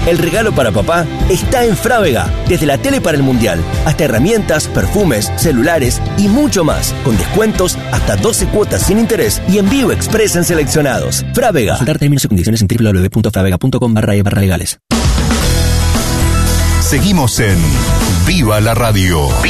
El regalo para papá está en Frávega. Desde la tele para el mundial, hasta herramientas, perfumes, celulares y mucho más. Con descuentos hasta 12 cuotas sin interés y envío express en seleccionados. Frávega. Consultar términos y condiciones en www.fravega.com/legales. Seguimos en Viva la Radio.